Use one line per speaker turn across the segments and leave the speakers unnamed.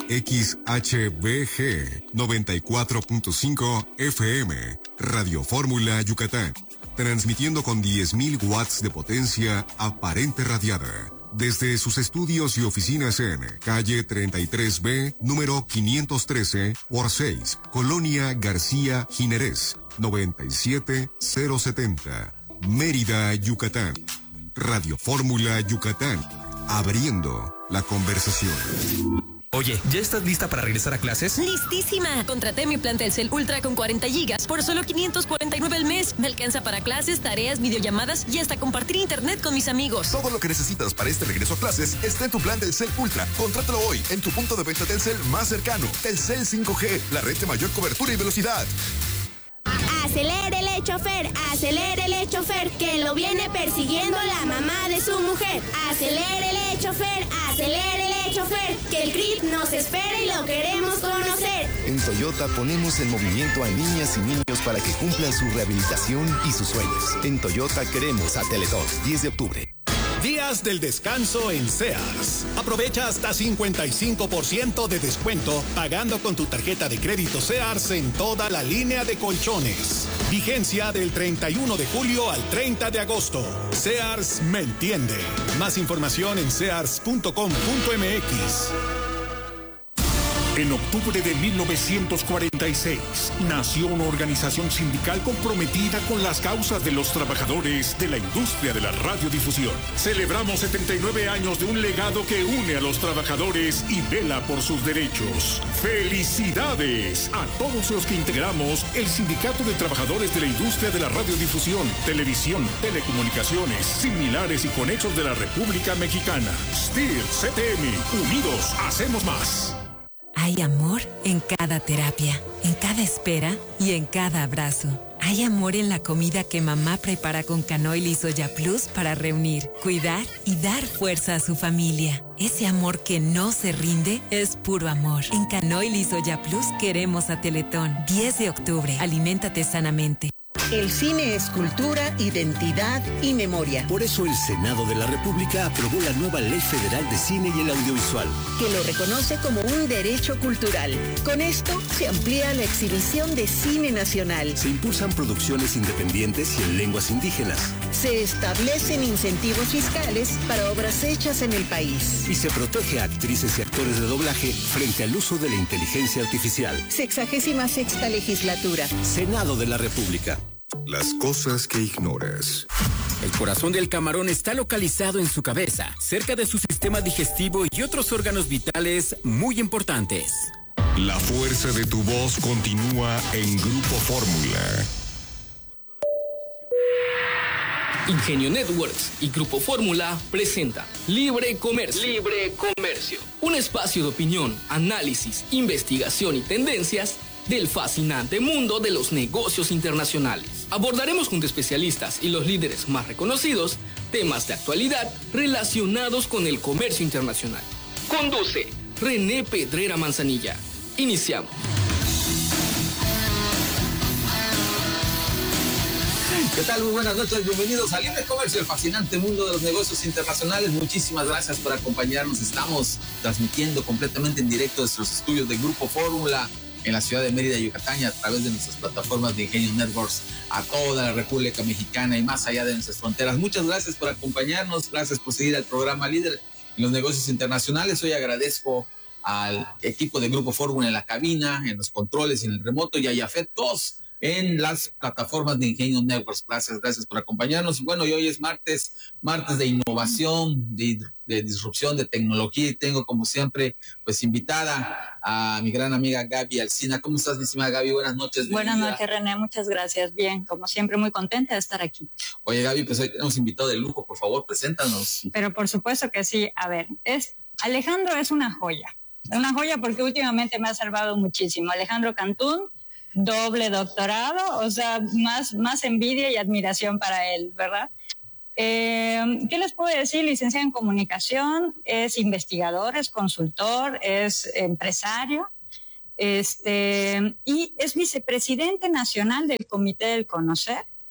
XHBG 94.5 FM, Radio Fórmula Yucatán, transmitiendo con 10.000 watts de potencia aparente radiada. Desde sus estudios y oficinas en calle 33B, número 513 por 6, Colonia García Jiménez, 97070, Mérida, Yucatán. Radio Fórmula Yucatán, abriendo la conversación.
Oye, ¿ya estás lista para regresar a clases?
¡Listísima! Contraté mi plan Telcel Ultra con 40 gigas por solo $549 al mes. Me alcanza para clases, tareas, videollamadas y hasta compartir internet con mis amigos.
Todo lo que necesitas para este regreso a clases está en tu plan Telcel Ultra. Contrátalo hoy en tu punto de venta Telcel más cercano. Telcel 5G, la red de mayor cobertura y velocidad.
Acelérele, chofer, que lo viene persiguiendo la mamá de su mujer. Acelérele, chofer, que el CRIT nos espera y lo queremos conocer.
En Toyota ponemos en movimiento a niñas y niños para que cumplan su rehabilitación y sus sueños. En Toyota queremos a Teletón, 10 de octubre.
Días del descanso en Sears. Aprovecha hasta 55% de descuento pagando con tu tarjeta de crédito Sears en toda la línea de colchones. Vigencia del 31 de julio al 30 de agosto. Sears me entiende. Más información en sears.com.mx.
En octubre de 1946, nació una organización sindical comprometida con las causas de los trabajadores de la industria de la radiodifusión. Celebramos 79 años de un legado que une a los trabajadores y vela por sus derechos. ¡Felicidades a todos los que integramos el Sindicato de Trabajadores de la Industria de la Radiodifusión, Televisión, Telecomunicaciones, Similares y Conexos de la República Mexicana! STIR, CTM, unidos hacemos más.
Hay amor en cada terapia, en cada espera y en cada abrazo. Hay amor en la comida que mamá prepara con canoil y soya plus para reunir, cuidar y dar fuerza a su familia. Ese amor que no se rinde es puro amor. En canoil y soya plus queremos a Teletón. 10 de octubre, aliméntate sanamente.
El cine es cultura, identidad y memoria.
Por eso el Senado de la República aprobó la nueva Ley Federal de Cine y el Audiovisual,
que lo reconoce como un derecho cultural. Con esto se amplía la exhibición de cine nacional.
Se impulsan producciones independientes y en lenguas indígenas.
Se establecen incentivos fiscales para obras hechas en el país.
Y se protege a actrices y actores de doblaje frente al uso de la inteligencia artificial.
66ª legislatura.
Senado de la República.
Las cosas que ignoras.
El corazón del camarón está localizado en su cabeza, cerca de su sistema digestivo y otros órganos vitales muy importantes.
La fuerza de tu voz continúa en Grupo Fórmula.
Ingenio Networks y Grupo Fórmula presenta Libre Comercio. Libre Comercio. Un espacio de opinión, análisis, investigación y tendencias del fascinante mundo de los negocios internacionales. Abordaremos junto a especialistas y los líderes más reconocidos temas de actualidad relacionados con el comercio internacional. Conduce René Pedrera Manzanilla. Iniciamos.
¿Qué tal? Muy buenas noches, bienvenidos a Libre Comercio, el fascinante mundo de los negocios internacionales. Muchísimas gracias por acompañarnos. Estamos transmitiendo completamente en directo desde los estudios de Grupo Fórmula en la ciudad de Mérida, Yucatán, y a través de nuestras plataformas de Ingenio Networks a toda la República Mexicana y más allá de nuestras fronteras. Muchas gracias por acompañarnos, gracias por seguir al programa líder en los negocios internacionales. Hoy agradezco al equipo de Grupo Fórmula en la cabina, en los controles y en el remoto, y a Yafet Tos en las plataformas de Ingenio Networks. Gracias por acompañarnos. Bueno, y hoy es martes de innovación, de disrupción, de tecnología, y tengo como siempre pues invitada a mi gran amiga Gaby Alsina. ¿Cómo estás, mi estimada Gaby? Buenas noches.
Buenas noches, René, muchas gracias. Bien, como siempre, muy contenta de estar aquí.
Oye, Gaby, pues hoy tenemos invitado de lujo, por favor, preséntanos.
Pero por supuesto que sí. A ver, Alejandro es una joya porque últimamente me ha salvado muchísimo. Alejandro Cantún, doble doctorado, o sea, más envidia y admiración para él, ¿verdad? ¿Qué les puedo decir? Licenciado en comunicación, es investigador, es consultor, es empresario, y es vicepresidente nacional del Comité del Conocer,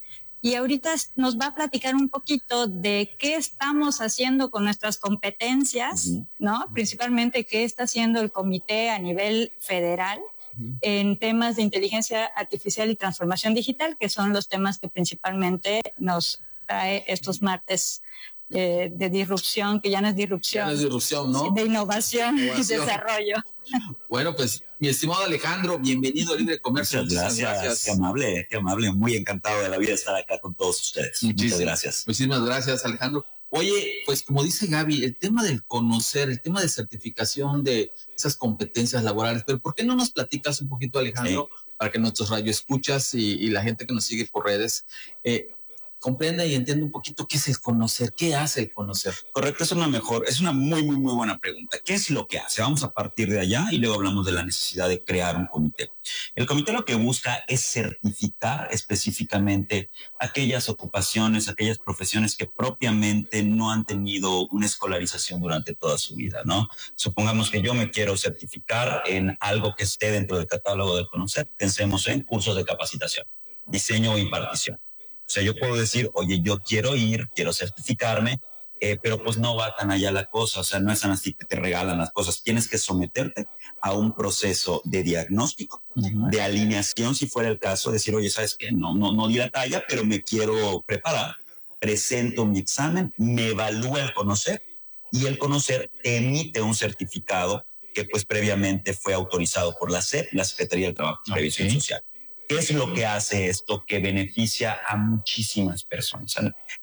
y ahorita nos va a platicar un poquito de qué estamos haciendo con nuestras competencias, ¿no? Principalmente qué está haciendo el comité a nivel federal en temas de inteligencia artificial y transformación digital, que son los temas que principalmente nos trae estos martes de disrupción, que ya no es disrupción.
Ya no es disrupción, ¿no?
De innovación y desarrollo.
Bueno, pues, mi estimado Alejandro, bienvenido a Libre Comercio.
Muchas gracias. Qué amable. Muy encantado de la vida estar acá con todos ustedes. Muchas gracias.
Muchísimas gracias, Alejandro. Oye, pues como dice Gaby, el tema del conocer, el tema de certificación de esas competencias laborales, pero ¿por qué no nos platicas un poquito, Alejandro, para que nuestros radioescuchas y la gente que nos sigue por redes comprenda y entienda un poquito qué es el conocer, qué hace el conocer?
Correcto, es una muy buena pregunta. ¿Qué es lo que hace? Vamos a partir de allá y luego hablamos de la necesidad de crear un comité. El comité lo que busca es certificar específicamente aquellas ocupaciones, aquellas profesiones que propiamente no han tenido una escolarización durante toda su vida, ¿no? Supongamos que yo me quiero certificar en algo que esté dentro del catálogo del conocer. Pensemos en cursos de capacitación, diseño o impartición. O sea, yo puedo decir, oye, yo quiero certificarme, pero pues no va tan allá la cosa. O sea, no es tan así que te regalan las cosas. Tienes que someterte a un proceso de diagnóstico, de alineación, si fuera el caso, decir, oye, ¿sabes qué? No di la talla, pero me quiero preparar. Presento mi examen, me evalúa el conocer y el conocer te emite un certificado que pues previamente fue autorizado por la SEP, la Secretaría del Trabajo y Previsión Social. ¿Qué es lo que hace esto? Que beneficia a muchísimas personas.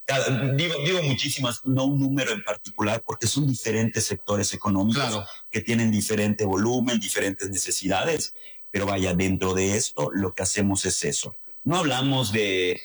Digo muchísimas, no un número en particular, porque son diferentes sectores económicos que tienen diferente volumen, diferentes necesidades. Pero vaya, dentro de esto lo que hacemos es eso. No hablamos de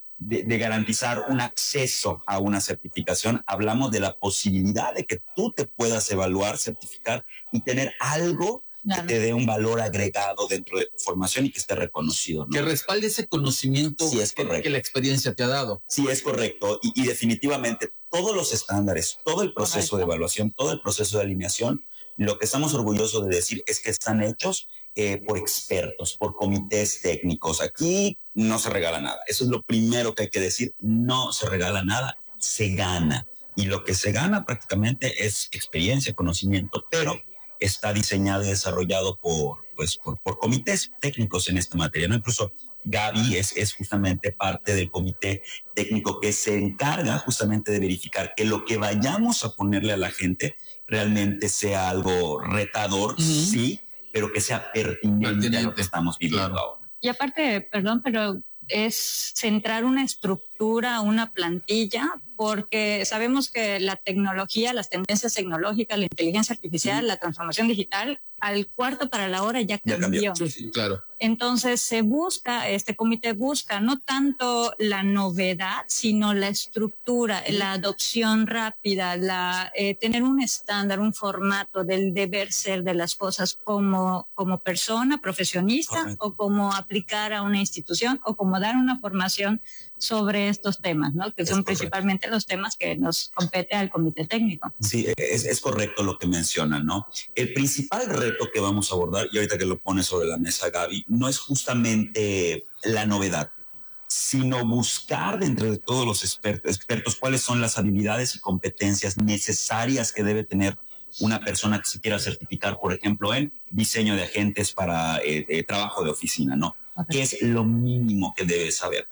garantizar un acceso a una certificación, hablamos de la posibilidad de que tú te puedas evaluar, certificar y tener algo que te dé un valor agregado dentro de tu formación y que esté reconocido, ¿no?
Que respalde ese conocimiento que la experiencia te ha dado.
Sí, es correcto. Y definitivamente todos los estándares, todo el proceso de evaluación, todo el proceso de alineación, lo que estamos orgullosos de decir es que están hechos por expertos, por comités técnicos. Aquí no se regala nada. Eso es lo primero que hay que decir. No se regala nada, se gana. Y lo que se gana prácticamente es experiencia, conocimiento, pero está diseñado y desarrollado por comités técnicos en esta materia, ¿no? Incluso Gaby es justamente parte del comité técnico que se encarga justamente de verificar que lo que vayamos a ponerle a la gente realmente sea algo retador, sí, pero que sea pertinente a lo que estamos viviendo ahora.
Y aparte, perdón, pero es centrar una estructura, una plantilla, porque sabemos que la tecnología, las tendencias tecnológicas, la inteligencia artificial, la transformación digital, al cuarto para la hora ya cambió.
Sí, claro.
Entonces este comité busca no tanto la novedad, sino la estructura, la adopción rápida, tener un estándar, un formato del deber ser de las cosas como persona, profesionista, o como aplicar a una institución, o como dar una formación sobre estos temas, ¿no? Que son principalmente los temas que nos compete al comité técnico.
Sí, es correcto lo que mencionan, ¿no? El principal reto que vamos a abordar, y ahorita que lo pone sobre la mesa Gaby, no es justamente la novedad, sino buscar dentro de todos los expertos cuáles son las habilidades y competencias necesarias que debe tener una persona que se quiera certificar, por ejemplo, en diseño de agentes para trabajo de oficina, ¿no? ¿Qué es lo mínimo que debe saber?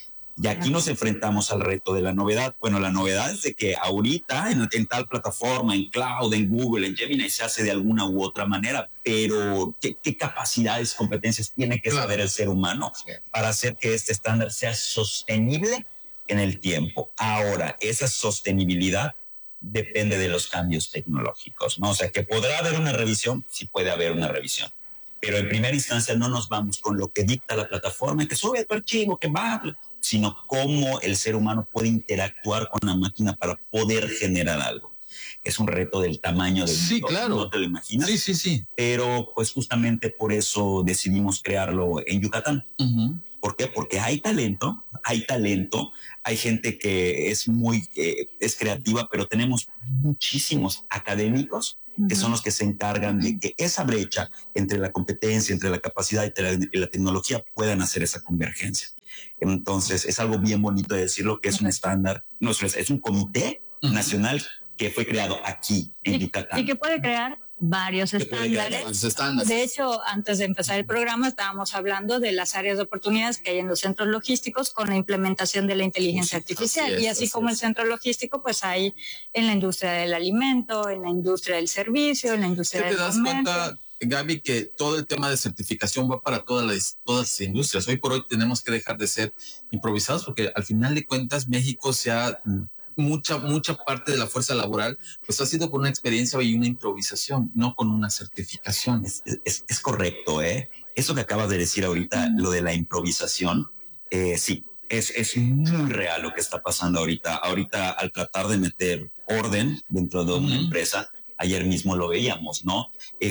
Y aquí nos enfrentamos al reto de la novedad. Bueno, la novedad es de que ahorita en tal plataforma, en cloud, en Google, en Gemini, se hace de alguna u otra manera, pero ¿qué capacidades, competencias tiene que saber el ser humano para hacer que este estándar sea sostenible en el tiempo? Ahora, esa sostenibilidad depende de los cambios tecnológicos, ¿no? O sea, que podrá haber una revisión, sí puede haber una revisión, pero en primera instancia no nos vamos con lo que dicta la plataforma, que sube tu archivo, que va, sino cómo el ser humano puede interactuar con la máquina para poder generar algo. Es un reto del tamaño del mundo,
claro.
¿no te lo imaginas?
Sí.
Pero pues justamente por eso decidimos crearlo en Yucatán. ¿Por qué? Porque hay talento, hay gente que es es creativa, pero tenemos muchísimos académicos que son los que se encargan de que esa brecha entre la competencia, entre la capacidad y la tecnología puedan hacer esa convergencia. Entonces, es algo bien bonito de decirlo, que es un estándar, no, es un comité nacional que fue creado aquí en Yucatán.
Y que puede crear varios estándares. De hecho, antes de empezar el programa estábamos hablando de las áreas de oportunidades que hay en los centros logísticos con la implementación de la inteligencia artificial. Y así como el centro logístico, pues hay en la industria del alimento, en la industria del servicio, en la industria del comercio. ¿Te das cuenta,
Gaby, que todo el tema de certificación va para todas las industrias? Hoy por hoy tenemos que dejar de ser improvisados, porque al final de cuentas México se ha... Mucha parte de la fuerza laboral pues ha sido con una experiencia y una improvisación, no con una certificación.
Es correcto, ¿eh? Eso que acabas de decir ahorita, lo de la improvisación, sí, es muy real lo que está pasando ahorita. Ahorita, al tratar de meter orden dentro de una empresa, ayer mismo lo veíamos, ¿no?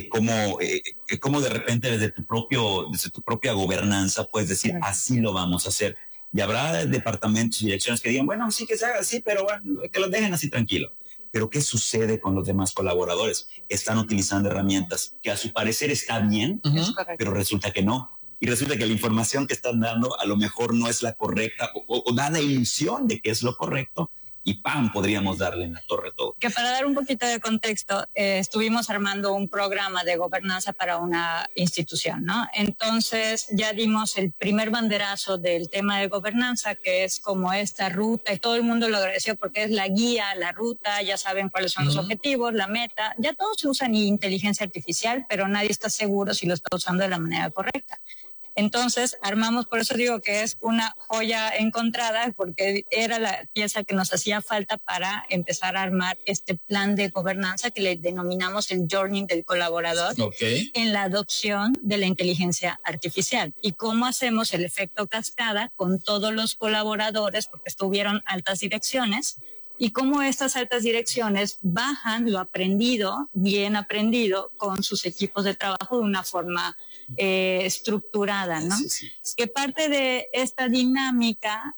Como de repente desde tu propia gobernanza puedes decir, así lo vamos a hacer. Y habrá departamentos y direcciones que digan, bueno, sí que se haga así, pero bueno, que los dejen así tranquilo. Pero ¿qué sucede con los demás colaboradores? Están utilizando herramientas que a su parecer está bien, pero resulta que no. Y resulta que la información que están dando a lo mejor no es la correcta o da la ilusión de que es lo correcto. Y ¡pam! Podríamos darle en la torre todo.
Que para dar un poquito de contexto, estuvimos armando un programa de gobernanza para una institución, ¿no? Entonces ya dimos el primer banderazo del tema de gobernanza, que es como esta ruta, y todo el mundo lo agradeció porque es la guía, la ruta, ya saben cuáles son los objetivos, la meta. Ya todos usan inteligencia artificial, pero nadie está seguro si lo está usando de la manera correcta. Entonces armamos, por eso digo que es una joya encontrada, porque era la pieza que nos hacía falta para empezar a armar este plan de gobernanza que le denominamos el journey del colaborador en la adopción de la inteligencia artificial. Y cómo hacemos el efecto cascada con todos los colaboradores, porque estuvieron altas direcciones, y cómo estas altas direcciones bajan lo aprendido, bien aprendido, con sus equipos de trabajo de una forma estructurada, ¿no? Sí. Que parte de esta dinámica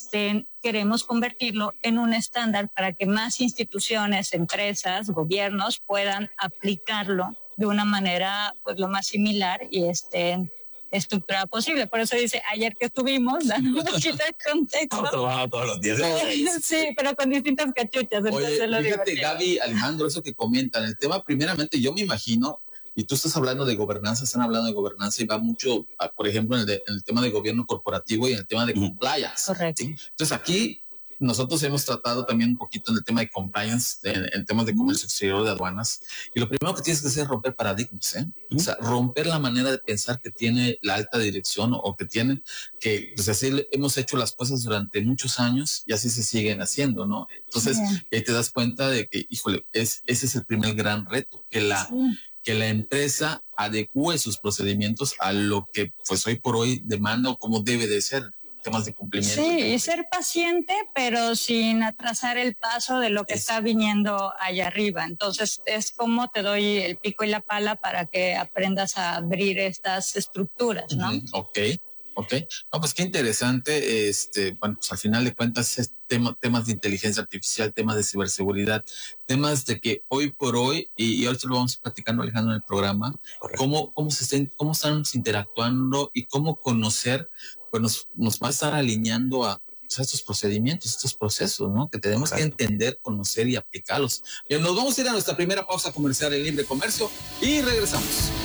queremos convertirlo en un estándar para que más instituciones, empresas, gobiernos puedan aplicarlo de una manera pues lo más similar y estructurada posible. Por eso dice, ayer que estuvimos dando un poquito de contexto.
Todos los días.
Sí, pero con distintas cachuchas.
Oye, fíjate, Gaby, Alejandro, eso que comentan, el tema, primeramente, yo me imagino, y tú estás hablando de gobernanza, están hablando de gobernanza y va mucho, por ejemplo, en el tema de gobierno corporativo y en el tema de compliance.
Correcto.
¿Sí? Entonces, aquí nosotros hemos tratado también un poquito en el tema de compliance, en temas de comercio exterior, de aduanas. Y lo primero que tienes que hacer es romper paradigmas, ¿eh? O sea, romper la manera de pensar que tiene la alta dirección o que tienen, que pues así hemos hecho las cosas durante muchos años y así se siguen haciendo, ¿no? Entonces, ahí te das cuenta de que, híjole, ese es el primer gran reto, que la empresa adecúe sus procedimientos a lo que pues hoy por hoy demanda o como debe de ser. Temas de cumplimiento.
Sí, y ser paciente, pero sin atrasar el paso de lo que está viniendo allá arriba. Entonces, es como te doy el pico y la pala para que aprendas a abrir estas estructuras, ¿no?
Ok. No, pues qué interesante. Bueno, pues al final de cuentas, temas de inteligencia artificial, temas de ciberseguridad, temas de que hoy por hoy, y ahorita lo vamos platicando, Alejandro, en el programa, cómo estamos interactuando y cómo conocer, pues nos va a estar alineando a estos procedimientos, estos procesos, ¿no? Que tenemos que entender, conocer y aplicarlos. Nos vamos a ir a nuestra primera pausa comercial en Libre Comercio y regresamos.